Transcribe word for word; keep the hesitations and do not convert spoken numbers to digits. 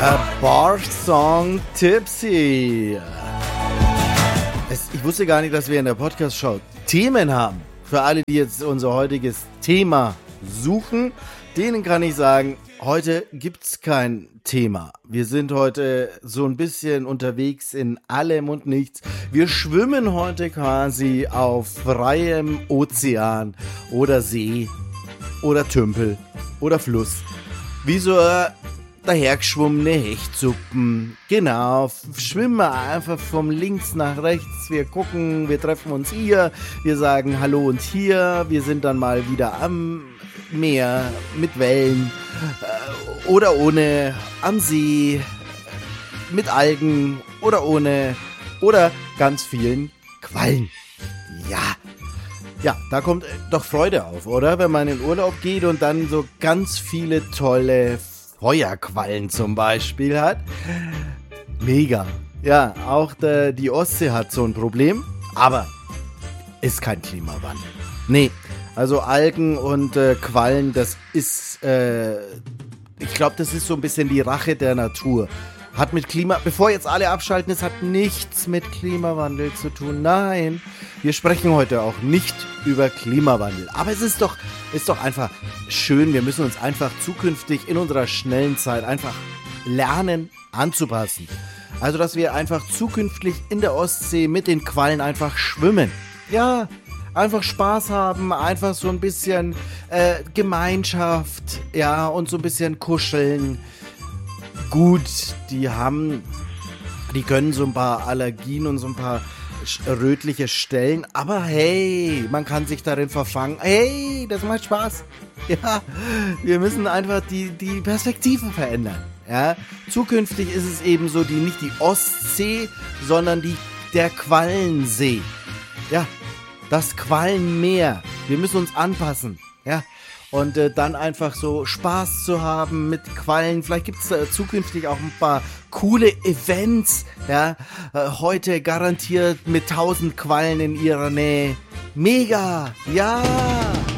Bar Song Tipsy. Es, ich wusste gar nicht, dass wir in der Podcast-Show Themen haben. Für alle, die jetzt unser heutiges Thema suchen, denen kann ich sagen, heute gibt's kein Thema. Wir sind heute so ein bisschen unterwegs in allem und nichts. Wir schwimmen heute quasi auf freiem Ozean oder See oder Tümpel oder Fluss. Wie so dahergeschwommene Hechtsuppen. Genau, schwimmen wir einfach vom links nach rechts. Wir gucken, wir treffen uns hier, wir sagen Hallo und hier. Wir sind dann mal wieder am Meer mit Wellen äh, oder ohne, am See, mit Algen oder ohne oder ganz vielen Quallen. Ja. Ja, da kommt doch Freude auf, oder? Wenn man in Urlaub geht und dann so ganz viele tolle Feuerquallen zum Beispiel hat. Mega. Ja, auch der, die Ostsee hat so ein Problem, aber ist kein Klimawandel. Nee, also Algen und äh, Quallen, das ist, äh, ich glaube, das ist so ein bisschen die Rache der Natur. Hat mit Klima, bevor jetzt alle abschalten, es hat nichts mit Klimawandel zu tun. Nein, wir sprechen heute auch nicht über Klimawandel. Aber es ist doch, ist doch einfach schön. Wir müssen uns einfach zukünftig in unserer schnellen Zeit einfach lernen anzupassen. Also, dass wir einfach zukünftig in der Ostsee mit den Quallen einfach schwimmen. Ja, einfach Spaß haben, einfach so ein bisschen äh, Gemeinschaft, ja, und so ein bisschen kuscheln. Gut, die haben, die können so ein paar Allergien und so ein paar rötliche Stellen, aber hey, man kann sich darin verfangen. Hey, das macht Spaß. Ja, wir müssen einfach die, die Perspektive verändern. Ja, zukünftig ist es eben so, die nicht die Ostsee, sondern die, der Quallensee. Ja, das Quallenmeer. Wir müssen uns anpassen. Ja. Und äh, dann einfach so Spaß zu haben mit Quallen. Vielleicht gibt es äh, zukünftig auch ein paar coole Events. Ja, äh, heute garantiert mit tausend Quallen in ihrer Nähe. Mega! Ja!